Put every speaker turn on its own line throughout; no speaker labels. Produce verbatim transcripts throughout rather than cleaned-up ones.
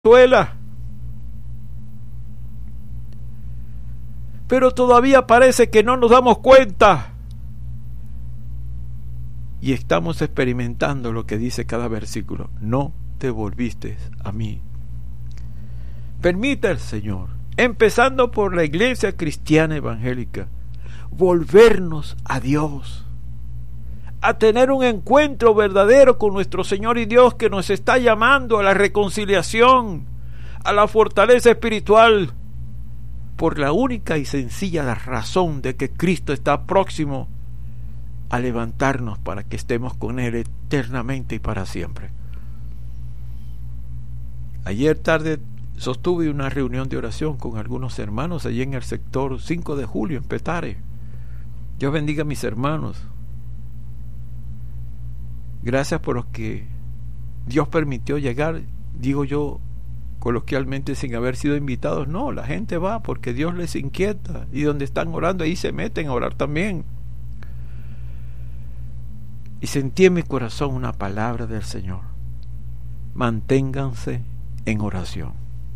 Venezuela. Pero todavía parece que no nos damos cuenta. Y estamos experimentando lo que dice cada versículo. No te volviste a mí. Permita el Señor, empezando por la iglesia cristiana evangélica, volvernos a Dios, a tener un encuentro verdadero con nuestro Señor y Dios, que nos está llamando a la reconciliación, a la fortaleza espiritual, por la única y sencilla razón de que Cristo está próximo a levantarnos para que estemos con Él eternamente y para siempre. Ayer tarde sostuve una reunión de oración con algunos hermanos allí en el sector cinco de julio en Petare. Dios bendiga a mis hermanos. Gracias por los que Dios permitió llegar, digo yo coloquialmente, sin haber sido invitados. No, la gente va porque Dios les inquieta, y donde están orando ahí se meten a orar también. Y sentí en mi corazón una palabra del Señor: manténganse en oración.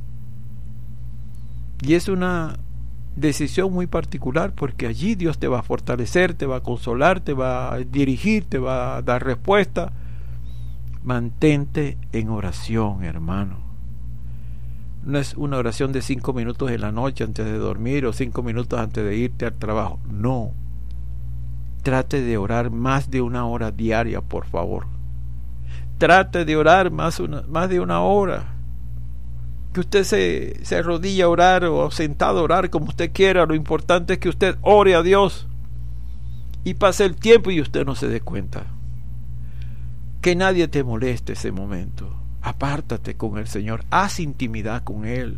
Y es una decisión muy particular, porque allí Dios te va a fortalecer, te va a consolar, te va a dirigir, te va a dar respuesta. Mantente en oración, hermano. No es una oración de cinco minutos en la noche antes de dormir o cinco minutos antes de irte al trabajo. No. Trate de orar más de una hora diaria, por favor. Trate de orar más, una, más de una hora. Que usted se, se arrodille a orar o sentado a orar, como usted quiera. Lo importante es que usted ore a Dios y pase el tiempo y usted no se dé cuenta. Que nadie te moleste ese momento. Apártate con el Señor, haz intimidad con Él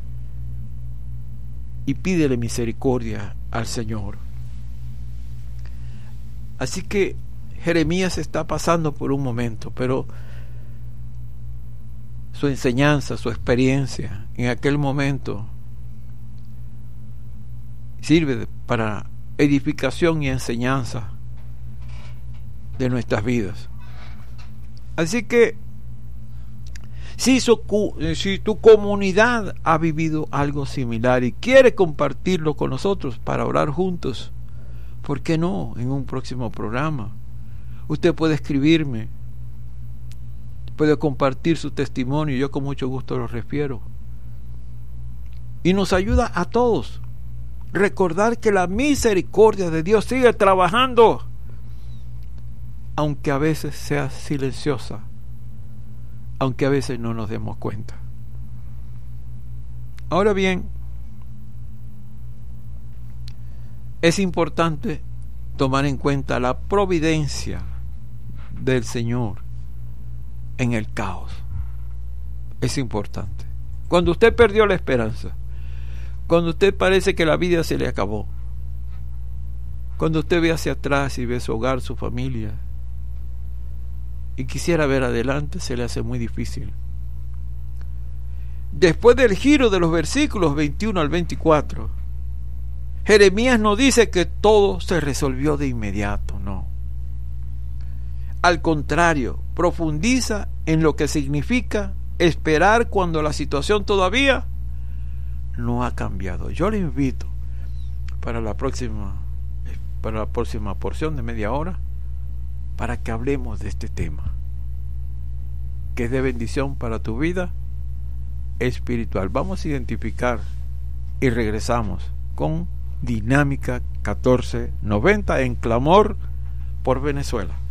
y pídele misericordia al Señor. Así que Jeremías está pasando por un momento, pero su enseñanza, su experiencia en aquel momento sirve para edificación y enseñanza de nuestras vidas. Así que si, su, si tu comunidad ha vivido algo similar y quiere compartirlo con nosotros para orar juntos, ¿por qué no? En un próximo programa usted puede escribirme, puede compartir su testimonio, yo con mucho gusto lo refiero, y nos ayuda a todos recordar que la misericordia de Dios sigue trabajando, aunque a veces sea silenciosa, aunque a veces no nos demos cuenta. Ahora bien, es importante tomar en cuenta la providencia del Señor en el caos. Es importante. Cuando usted perdió la esperanza, cuando usted parece que la vida se le acabó, cuando usted ve hacia atrás y ve su hogar, su familia, y quisiera ver adelante, se le hace muy difícil. Después del giro de los versículos veintiuno al veinticuatro, Jeremías no dice que todo se resolvió de inmediato, no. Al contrario, profundiza en lo que significa esperar cuando la situación todavía no ha cambiado. Yo le invito para la próxima, para la próxima porción de media hora, para que hablemos de este tema, que es de bendición para tu vida espiritual. Vamos a identificar y regresamos con Dinámica catorce noventa en clamor por Venezuela.